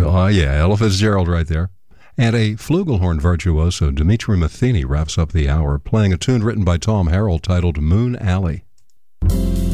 Oh, yeah, Ella Fitzgerald right there. And a flugelhorn virtuoso, Dimitri Matheny, wraps up the hour, playing a tune written by Tom Harrell titled Moon Alley.